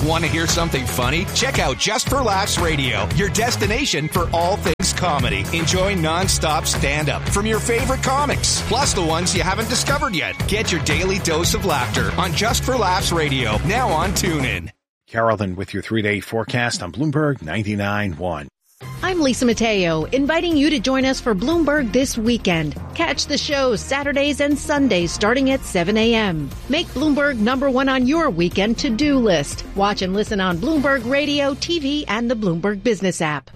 Want to hear something funny? Check out Just for Laughs Radio, your destination for all things comedy. Enjoy non-stop stand-up from your favorite comics, plus the ones you haven't discovered yet. Get your daily dose of laughter on Just for Laughs Radio, now on TuneIn. Carolyn with your 3-day forecast on Bloomberg 99.1. I'm Lisa Mateo, inviting you to join us for Bloomberg this weekend. Catch the show Saturdays and Sundays starting at 7 a.m. Make Bloomberg #1 on your weekend to-do list. Watch and listen on Bloomberg Radio, TV, and the Bloomberg Business app.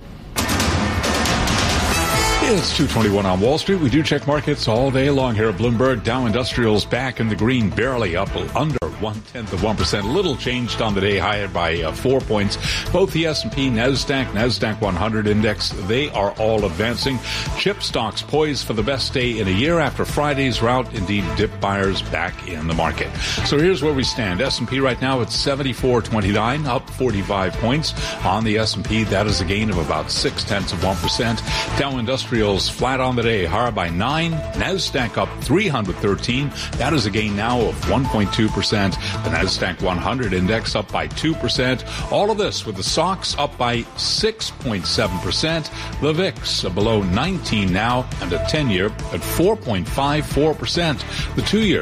It's 2:21 on Wall Street. We do check markets all day long here at Bloomberg. Dow Industrials back in the green, barely up under 0.1%. Little changed on the day, higher by 4 points. Both the S&P, NASDAQ 100 index, they are all advancing. Chip stocks poised for the best day in a year after Friday's rout. Indeed, dip buyers back in the market. So here's where we stand. S&P right now at 74.29, up 45 points. On the S&P, that is a gain of about 0.6%. Dow Industrials flat on the day, higher by 9. NASDAQ up 313. That is a gain now of 1.2%. The NASDAQ 100 index up by 2%. All of this with the SOX up by 6.7%. The VIX below 19 now, and a 10-year at 4.54%. The 2-year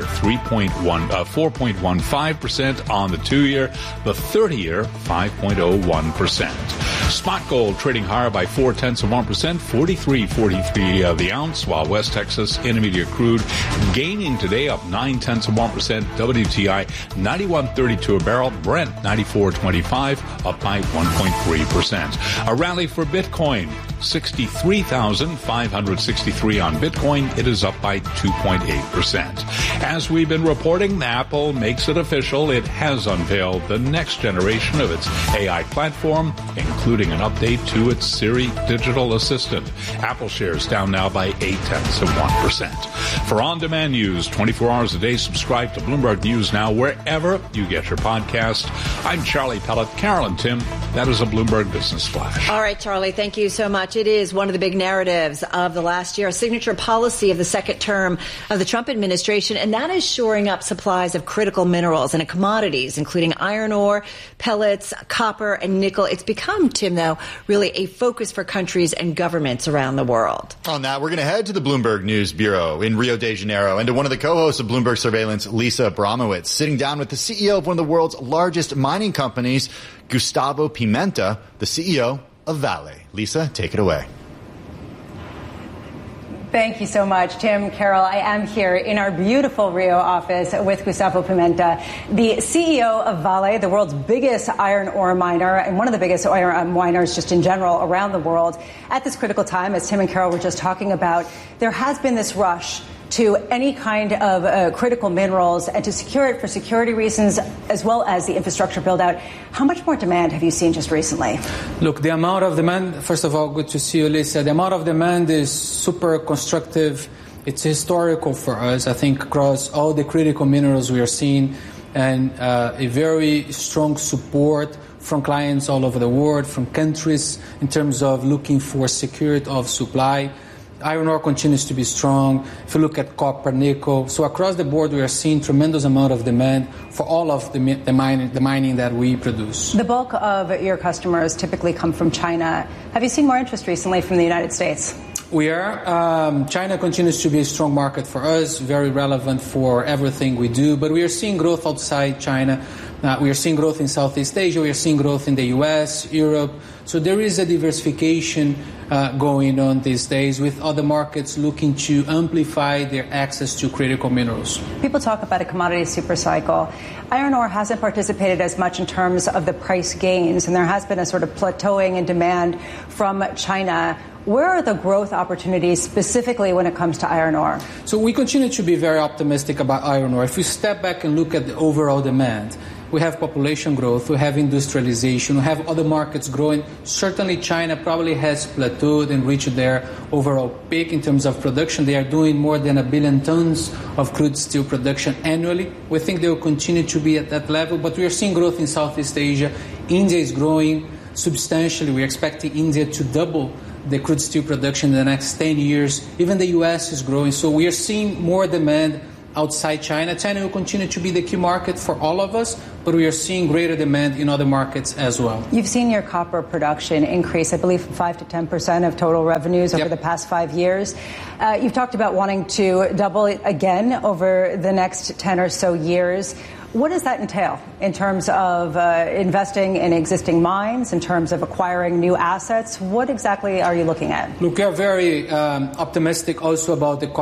4.15% on the 2-year. The 30-year 5.01%. Spot gold trading higher by 0.4%, 43.43 the ounce, while West Texas Intermediate crude gaining today up 0.9%. WTI 91.32 a barrel. Brent 94.25, up by 1.3%. A rally for Bitcoin. 63,563 on Bitcoin. It is up by 2.8%. As we've been reporting, Apple makes it official. It has unveiled the next generation of its AI platform, including an update to its Siri digital assistant. Apple shares down now by 0.8%. For on-demand news, 24 hours a day, subscribe to Bloomberg News Now wherever you get your podcast. I'm Charlie Pellet. Carolyn Tim, that is a Bloomberg Business Flash. All right, Charlie, thank you so much. It is one of the big narratives of the last year, a signature policy of the second term of the Trump administration, and that is shoring up supplies of critical minerals and commodities, including iron ore, pellets, copper, and nickel. It's become, Tim, though, really a focus for countries and governments around the world. On that, we're going to head to the Bloomberg News Bureau in Rio de Janeiro and to one of the co-hosts of Bloomberg Surveillance, Lisa Abramowitz, sitting down with the CEO of one of the world's largest mining companies, Gustavo Pimenta, the CEO of Vale. Lisa, take it away. Thank you so much, Tim, Carol. I am here in our beautiful Rio office with Gustavo Pimenta, the CEO of Vale, the world's biggest iron ore miner and one of the biggest iron miners just in general around the world. At this critical time, as Tim and Carol were just talking about, there has been this rush to any kind of critical minerals and to secure it for security reasons as well as the infrastructure build out. How much more demand have you seen just recently? Look, the amount of demand, first of all, good to see you, Lisa. The amount of demand is super constructive. It's historical for us. I think across all the critical minerals we are seeing and a very strong support from clients all over the world, from countries in terms of looking for security of supply. Iron ore continues to be strong. If you look at copper, nickel, so across the board we are seeing tremendous amount of demand for all of the mining that we produce. The bulk of your customers typically come from China. Have you seen more interest recently from the United States? We are. China continues to be a strong market for us, very relevant for everything we do, but we are seeing growth outside China. We are seeing growth in Southeast Asia. We are seeing growth in the U.S., Europe. So there is a diversification going on these days with other markets looking to amplify their access to critical minerals. People talk about a commodity supercycle. Iron ore hasn't participated as much in terms of the price gains, and there has been a sort of plateauing in demand from China. Where are the growth opportunities specifically when it comes to iron ore? So we continue to be very optimistic about iron ore. If we step back and look at the overall demand, we have population growth, we have industrialization, we have other markets growing. Certainly China probably has plateaued and reached their overall peak in terms of production. They are doing more than 1 billion tons of crude steel production annually. We think they will continue to be at that level, but we are seeing growth in Southeast Asia. India is growing substantially. We're expecting India to double the crude steel production in the next 10 years. Even the U.S. is growing. So we are seeing more demand outside China. China will continue to be the key market for all of us, but we are seeing greater demand in other markets as well. You've seen your copper production increase, I believe, from 5 to 10% of total revenues over the past 5 years. You've talked about wanting to double it again over the next 10 or so years. What does that entail in terms of investing in existing mines, in terms of acquiring new assets? What exactly are you looking at? Look, we are very optimistic also about the